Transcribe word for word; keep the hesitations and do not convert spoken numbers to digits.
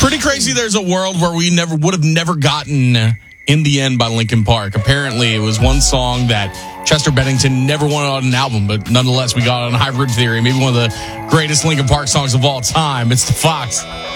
Pretty crazy. There's a world where we never would have never gotten In the End by Linkin Park. Apparently, it was one song that Chester Bennington never wanted on an album, but nonetheless, we got on Hybrid Theory, maybe one of the greatest Linkin Park songs of all time. It's The Fox